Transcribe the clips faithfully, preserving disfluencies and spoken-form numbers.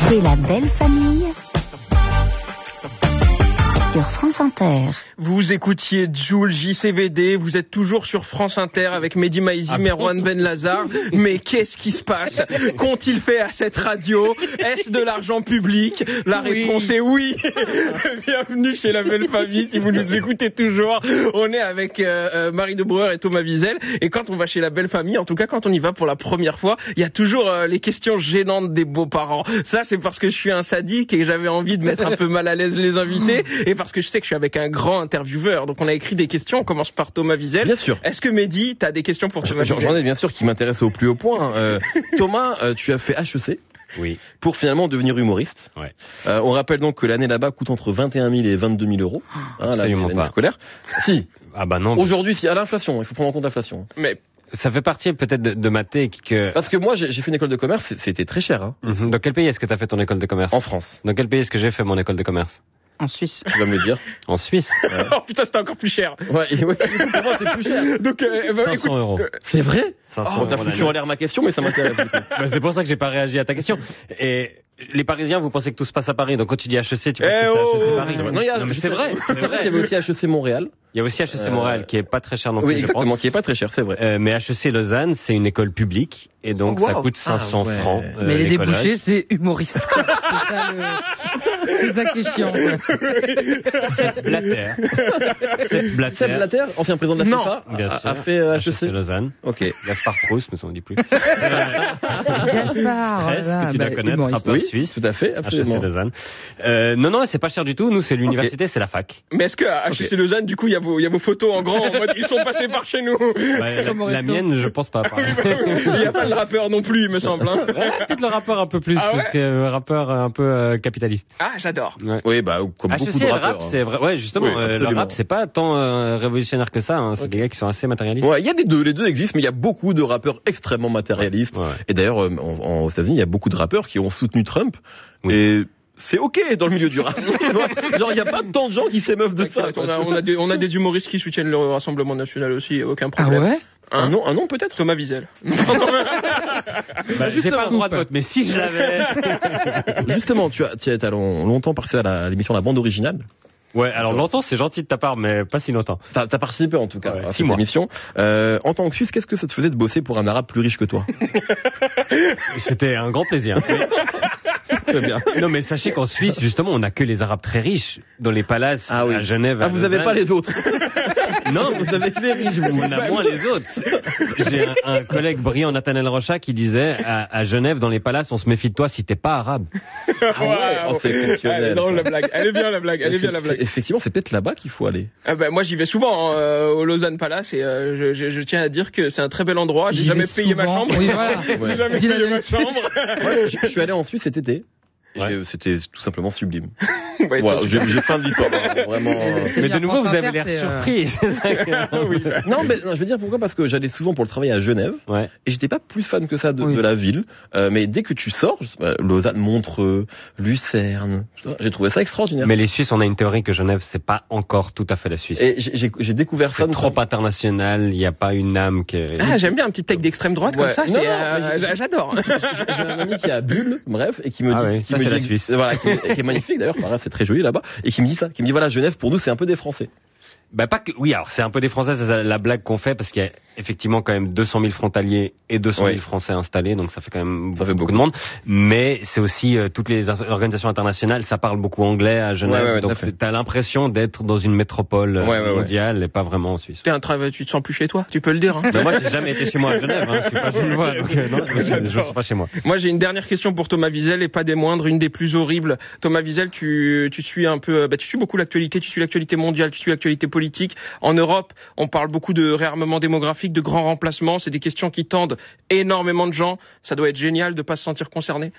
C'est la belle famille sur France Inter. Vous écoutiez Jul, J C V D, vous êtes toujours sur France Inter avec Mehdi Maizi, ah Merwan bon Ben-Lazar. Mais qu'est-ce qui se passe? Qu'ont-ils fait à cette radio? Est-ce de l'argent public? La oui. réponse est oui. Bienvenue chez la belle famille, si vous nous écoutez toujours. On est avec euh, Marie de Breuer et Thomas Wiesel. Et quand on va chez la belle famille, en tout cas quand on y va pour la première fois, il y a toujours euh, les questions gênantes des beaux-parents. Ça, c'est parce que je suis un sadique et que j'avais envie de mettre un peu mal à l'aise les invités. Et parce que je sais que je suis avec un grand intervieweur. Donc on a écrit des questions. On commence par Thomas Wiesel. Bien sûr. Est-ce que Mehdi, t'as des questions pour Thomas Wiesel? J'en ai bien sûr qui m'intéressent au plus haut point. Euh, Thomas, euh, tu as fait H E C. Oui. Pour finalement devenir humoriste. Ouais. Euh, on rappelle donc que l'année là-bas coûte entre vingt et un mille et vingt-deux mille euros. Hein, Absolument l'année pas. Scolaire. Si. Ah bah non. Aujourd'hui, si à l'inflation, il faut prendre en compte l'inflation. Mais ça fait partie peut-être de, de ma tech que... Parce que moi, j'ai, j'ai fait une école de commerce, c'était très cher. Hein. Mm-hmm. Dans quel pays est-ce que tu as fait ton école de commerce? En France. Dans quel pays est-ce que j'ai fait mon école de commerce? En Suisse. Tu vas me le dire. En Suisse. Ouais. Oh putain, c'était encore plus cher. Ouais, et ouais, pour moi, c'est plus cher. Donc, euh, bah, cinq cents euros. Euh, c'est vrai? cinq cents Oh, t'as euros foutu en l'air ma question, mais ça m'intéresse. Bah, c'est pour ça que j'ai pas réagi à ta question. Et les Parisiens, vous pensez que tout se passe à Paris. Donc quand tu dis H E C, tu penses eh que c'est oh, H E C Paris. Non, non, y a, non mais c'est vrai. C'est vrai qu'il y avait aussi H E C Montréal. Il y a aussi H E C Montréal, euh... qui est pas très cher non plus. Oui, exactement, je pense. qui est pas très cher, c'est vrai. Euh, mais H E C Lausanne, c'est une école publique. Et donc, oh, wow. ça coûte cinq cents ah, ouais. francs. Euh, mais les débouchés, c'est humoriste. C'est ça, le... c'est ça qui est chiant. Seb Blatter. Seb Blatter. Seb Blatter, ancien président de la FIFA, Bien a, sûr. a fait euh, H E C. H E C Lausanne. Ok. Gaspard Proust, mais ça on dit plus. Gaspard. Stress, Voilà, que tu dois bah, connaître, humoriste. rappeur Oui, suisse. tout à fait, absolument. H E C Lausanne. Euh, non, non, c'est pas cher du tout. Nous, c'est l'université, okay. C'est la fac. Mais est-ce que à H E C okay. Lausanne, du coup, il y a vos, il y a vos photos en grand, en mode, ils sont passés par chez nous? Bah, la, la mienne, je pense pas. Il n'y a pas le rappeur non plus, il me semble. Hein. Ouais, peut-être le rappeur un peu plus, ah ouais parce que euh, rappeur un peu euh, capitaliste. Ah, j'adore. Ouais. Oui, bah, comme H E C, beaucoup de rappeurs. Le rap, c'est vrai. Ouais, justement, oui, euh, le rap, c'est pas tant euh, révolutionnaire que ça. Hein. C'est okay. Des gars qui sont assez matérialistes. Ouais, il y a des deux, les deux existent, mais il y a beaucoup de rappeurs extrêmement matérialistes. Ouais. Et d'ailleurs, euh, en, en, aux États-Unis, il y a beaucoup de rappeurs qui ont soutenu Trump. Oui. Et c'est ok dans le milieu du rap. Genre, il y a pas tant de gens qui s'émeuvent de ça. On a, on a des, on a des humoristes qui soutiennent le Rassemblement National aussi, aucun problème. Ah ouais? Un, un nom, un nom peut-être? Thomas Wiesel. Bah, j'ai pas le droit de vote, mais si je l'avais. Justement, tu as, tu as longtemps participé à, la, à l'émission La Bande Originale. Ouais, alors longtemps, c'est gentil de ta part, mais pas si longtemps. T'as, t'as participé en tout cas ouais, à cette mois. émission. Euh, en tant que Suisse, qu'est-ce que ça te faisait de bosser pour un Arabe plus riche que toi? C'était un grand plaisir. C'est bien. Non, mais sachez qu'en Suisse, justement, on n'a que les Arabes très riches dans les palaces ah, oui. à Genève. À ah, vous n'avez pas les autres. Non, vous avez que les riches, vous. On a moins les autres. J'ai un, un collègue brillant, Nathanaël Rocha, qui disait à, à Genève, dans les palaces, on se méfie de toi si t'es pas arabe. Ah ouais, oh, c'est exceptionnel. Elle est drôle, la blague. Elle est bien la blague. Elle est bien la blague. Effectivement, c'est peut-être là-bas qu'il faut aller. Ah ben, moi, j'y vais souvent euh, au Lausanne Palace et euh, je, je, je tiens à dire que c'est un très bel endroit. J'ai j'y jamais payé souvent. ma chambre. Oui, voilà. J'ai ouais. jamais payé ma chambre. Ouais, je, je suis allé en Suisse cet été. Ouais. C'était tout simplement sublime. Ouais, voilà, j'ai, j'ai fin de l'histoire. Hein, vraiment. Mais de nouveau, vous avez l'air euh... surpris. Oui. Non, mais non, je veux dire pourquoi? Parce que j'allais souvent pour le travail à Genève. Ouais. Et j'étais pas plus fan que ça de, oui. de la ville. Euh, mais dès que tu sors, Lausanne, Montreux, Lucerne, j'ai trouvé ça extraordinaire. Mais les Suisses, on a une théorie que Genève, c'est pas encore tout à fait la Suisse. Et j'ai, j'ai, j'ai découvert c'est ça. trop international. Il n'y a pas une âme que. Ah, j'aime bien un petit take d'extrême droite ouais. comme ça. Non, c'est, non, euh, j'ai, j'adore. J'ai, j'ai un ami qui est à Bulle, bref, et qui me ah dit, ouais, qui ça, me c'est dit, la Suisse. Voilà, qui, qui est magnifique d'ailleurs. Par là, c'est très joli là-bas, et qui me dit ça, qui me dit voilà, Genève pour nous c'est un peu des Français. Bah pas que oui, alors c'est un peu des Français, c'est la blague qu'on fait parce qu'il y a effectivement quand même deux cent mille frontaliers et deux cent mille oui. Français installés, donc ça fait quand même ça fait beaucoup, beaucoup de monde. Mais c'est aussi euh, toutes les organisations internationales, ça parle beaucoup anglais à Genève, ouais, ouais, donc c'est, t'as l'impression d'être dans une métropole ouais, ouais, mondiale ouais. et pas vraiment en Suisse. T'es un travail, tu te sens plus chez toi, tu peux le dire. Hein. Mais moi j'ai jamais été chez moi à Genève, hein, je suis pas genevois, donc euh, non, je, suis, je suis pas chez moi. Moi j'ai une dernière question pour Thomas Wiesel et pas des moindres, une des plus horribles. Thomas Wiesel, tu tu suis un peu, bah tu suis beaucoup l'actualité, tu suis l'actualité mondiale, tu suis l'actualité politique. En Europe, on parle beaucoup de réarmement démographique, de grands remplacements. C'est des questions qui tendent énormément de gens. Ça doit être génial de pas se sentir concerné.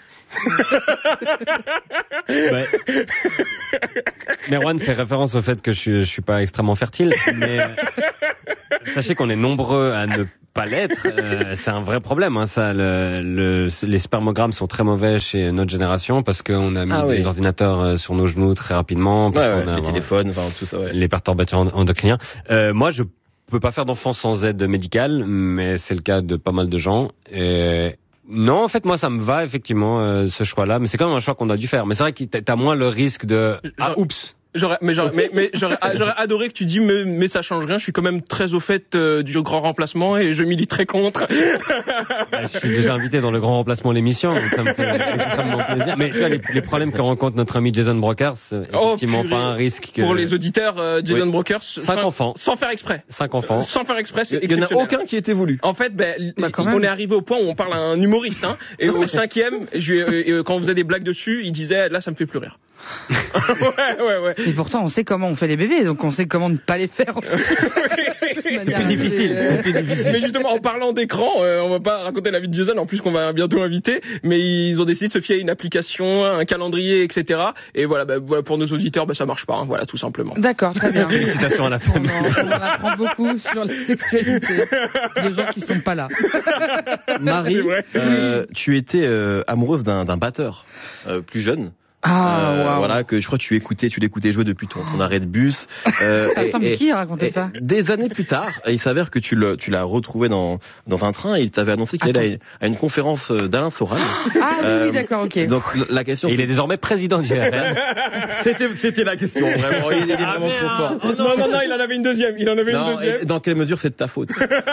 Ouais. Merwan fait référence au fait que je suis, je suis pas extrêmement fertile, mais sachez qu'on est nombreux à ne pas l'être. Euh, c'est un vrai problème, hein, ça. Le, le, les spermogrammes sont très mauvais chez notre génération parce qu'on a mis ah, des oui. ordinateurs sur nos genoux très rapidement, parce ouais, qu'on ouais, a les téléphones, enfin tout ça. Ouais. Les perturbateurs endocriniens. Euh, moi, je peux pas faire d'enfant sans aide médicale, mais c'est le cas de pas mal de gens. Et Non, en fait, moi, ça me va, effectivement, euh, ce choix-là. Mais c'est quand même un choix qu'on a dû faire. Mais c'est vrai que t'as moins le risque de... Ah, oups. J'aurais, mais j'aurais, mais, mais j'aurais, j'aurais adoré que tu dis, mais, mais ça change rien. Je suis quand même très au fait euh, du grand remplacement et je militerai contre. Je suis déjà invité dans le grand remplacement de l'émission, donc ça me fait extrêmement plaisir. Mais tu vois, les, les problèmes que rencontre notre ami Jason Brokers, c'est effectivement oh, pas un risque. Que... Pour les auditeurs, euh, Jason oui. Brokers, cinq enfants, sans faire exprès. Cinq enfants, sans faire exprès. C'est il y en a aucun qui était voulu. En fait, ben, bah, on est arrivé au point où on parle à un humoriste, hein, et au cinquième, je, euh, quand on faisait des blagues dessus, il disait, là, ça me fait plus rire. ouais, ouais, ouais. Et pourtant, on sait comment on fait les bébés, donc on sait comment ne pas les faire aussi. C'est plus difficile. Euh... plus difficile. Mais justement, en parlant d'écran, euh, on va pas raconter la vie de Jason, en plus qu'on va bientôt inviter, mais ils ont décidé de se fier à une application, un calendrier, et cetera. Et voilà, bah, voilà pour nos auditeurs, bah, ça marche pas, hein, voilà, tout simplement. D'accord, très bien. Félicitations à la famille. On en, on en apprend beaucoup sur la sexualité de gens qui sont pas là. Marie, euh, tu étais euh, amoureuse d'un, d'un batteur euh, plus jeune. Ah, euh, wow. Voilà, que je crois que tu écoutais, tu l'écoutais jouer depuis ton, ton arrêt de bus. Euh, Attends, et, mais qui a raconté et, ça? Des années plus tard, il s'avère que tu, le, tu l'as retrouvé dans, dans un train et il t'avait annoncé qu'il Attends. allait à une conférence d'Alain Soral. Ah euh, oui, d'accord, ok. Donc la question. Et il est désormais président du R N. c'était, c'était la question, vraiment. Il est ah, vraiment trop fort. Oh, non, non, non, il en avait une deuxième. Il en avait non, une deuxième. Dans quelle mesure c'est de ta faute?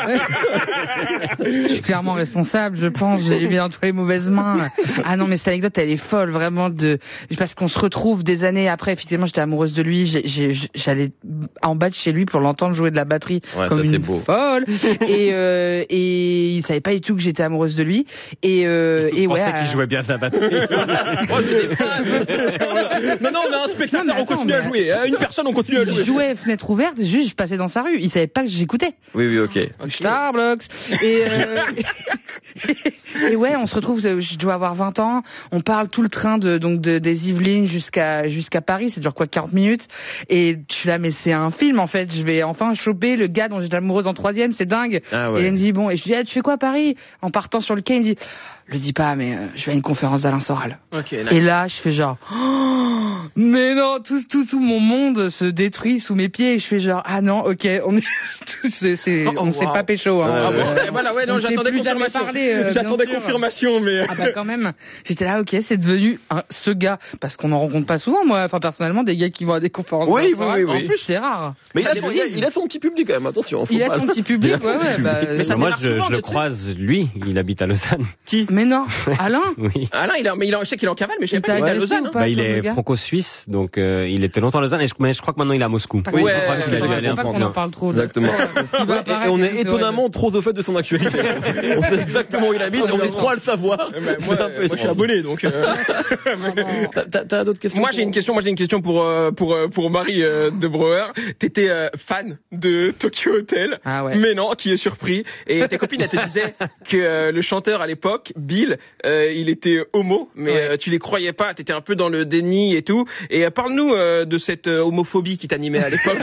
Je suis clairement responsable, je pense. J'ai eu entre les mauvaises mains. Ah non, mais cette anecdote, elle est folle, vraiment de, parce qu'on se retrouve des années après, effectivement, j'étais amoureuse de lui, j'ai, j'ai, j'allais en bas de chez lui pour l'entendre jouer de la batterie ouais, comme ça, une beau. folle, et, euh, et il savait pas du tout que j'étais amoureuse de lui, et, euh, et je ouais. pensais qu'il jouait bien de la batterie. Moi, j'étais fan. Non, non, on a un spectateur, non, attends, on continue mais... à jouer, une personne, on continue à jouer. Il jouait fenêtre ouverte, juste, je passais dans sa rue, il savait pas que j'écoutais. Oui, oui, ok. okay. Starbucks. Et, euh, et ouais, on se retrouve, je dois avoir vingt ans, on parle tout le train de, donc, de, des Yvelines jusqu'à Jusqu'à, jusqu'à Paris, ça dure quoi, quarante minutes, et je suis là, mais c'est un film en fait, je vais enfin choper le gars dont j'étais amoureuse en troisième, c'est dingue. Ah ouais. Et il me dit bon, et je lui dis ah, tu fais quoi à Paris? En partant sur le quai, il me dit le dis pas, mais euh, je vais à une conférence d'Alain Soral. Okay, nice. Et là, je fais genre, oh, mais non, tout, tout, tout mon monde se détruit sous mes pieds. Et je fais genre, ah non, ok, on est, c'est, c'est, oh, on wow. s'est pas pécho. Hein, ah euh, bon, et voilà, ouais, non, j'attendais confirmation. Parler, euh, j'attendais confirmation, mais. Ah bah quand même. J'étais là, ok, c'est devenu un, ce gars, parce qu'on en rencontre pas souvent, moi, enfin personnellement, des gars qui vont à des conférences. Oui, oui, oui, en oui. plus, c'est rare. Mais il a, son, il, a, il a son petit public quand même, attention. Il a son petit public, ouais, ouais. Bah, mais ça moi, je, je le croise, lui, il habite à Lausanne. Qui? Mais non, Alain. Oui. Alain, il a, mais il a, je sais qu'il est en cavale, mais je sais pas qu'il est à Lausanne. Hein. Bah, il est franco-suisse, donc euh, il était longtemps à Lausanne, et je, mais je crois que maintenant il est à Moscou. Oui, ouais, je crois qu'il allait pas qu'on en parle trop. Exactement. Et on est étonnamment trop au fait de son actualité. On sait exactement où il habite, on est trop à le savoir. Moi, je suis abonné, donc. T'as d'autres questions? Moi, j'ai une question. Moi, j'ai une question pour pour pour Marie de Brouwer. T'étais fan de Tokyo Hotel, mais non, qui est surpris. Et tes copines, elles te disaient que le chanteur à l'époque, Bill, il était homo, mais ouais. euh, tu les croyais pas, t'étais un peu dans le déni et tout. Et euh, parle-nous euh, de cette euh, homophobie qui t'animait à l'époque.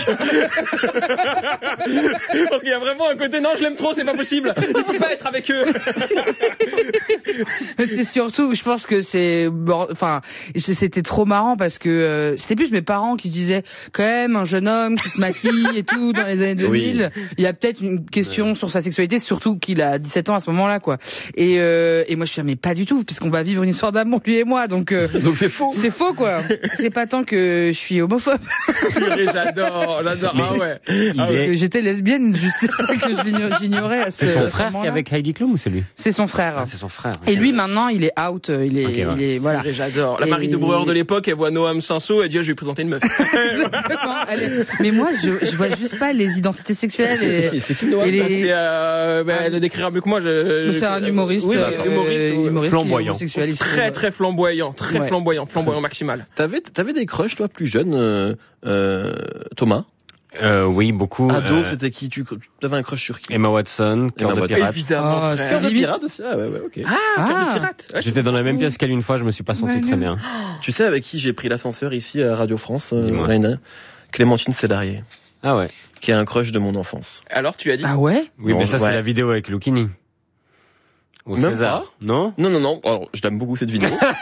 Parce qu'il y a vraiment un côté, non, je l'aime trop, c'est pas possible, il peut pas être avec eux. C'est surtout, je pense que c'est, bon, enfin, c'était trop marrant parce que euh, c'était plus mes parents qui disaient, quand même, un jeune homme qui se maquille et tout dans les années deux mille, oui. Il y a peut-être une question ouais. sur sa sexualité, surtout qu'il a dix-sept ans à ce moment-là, quoi. Et, euh, et moi, je suis mais pas du tout, puisqu'on va vivre une histoire d'amour, lui et moi, donc euh, donc c'est faux. C'est faux, quoi. C'est pas tant que je suis homophobe. J'adore, j'adore. Ah ouais. Ah ouais. Est... J'étais lesbienne, juste c'est ça que j'ignorais. À ce, c'est son frère qui est avec Heidi Klum ou c'est lui? C'est son frère. Ah, c'est son frère. Et lui maintenant, il est out, il est, okay, ouais. il est voilà. J'adore. La et... Marie de Brouwer de l'époque, elle voit Noam Sanso, elle dit, je vais lui présenter une meuf. Exactement. Elle est... Mais moi, je, je vois juste pas les identités sexuelles. Et... C'est, c'est qui Noam? Les... C'est, euh, bah, elle le décrira mieux que moi. Je... C'est un humoriste. Oui, euh, humoriste, humoriste flamboyant. Très très flamboyant, très ouais. flamboyant, flamboyant maximal. T'avais, t'avais des crushs toi plus jeune, euh, euh, Thomas? Euh, oui, beaucoup. Ado, euh... c'était qui? Tu avais un crush sur qui? Emma Watson, Cœur de pirate. Évidemment, oh, Cœur de pirate aussi. Ah ouais, ouais, ok. Ah, ah. Cœur de pirate. Ouais, j'étais dans la même pièce qu'elle une fois, je me suis pas senti ouais, très bien. Tu sais avec qui j'ai pris l'ascenseur ici à Radio France, euh, Reina? Clémentine Célarier. Ah ouais. Qui est un crush de mon enfance. Alors, tu as dit? Ah ouais? Oui, non, mais ça, ouais. c'est la vidéo avec Lucchini. Au Même César. Pas. Non? Non, non, non. Alors, je l'aime beaucoup cette vidéo.